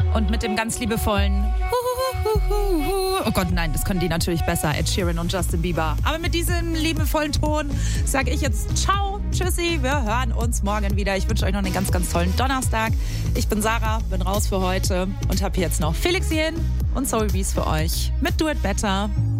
Und mit dem ganz liebevollen oh Gott, nein, das können die natürlich besser, Ed Sheeran und Justin Bieber. Aber mit diesem liebevollen Ton sage ich jetzt ciao, tschüssi, wir hören uns morgen wieder. Ich wünsche euch noch einen ganz, ganz tollen Donnerstag. Ich bin Sarah, bin raus für heute und habe jetzt noch Felix Jen und Soul Bees für euch mit Do It Better.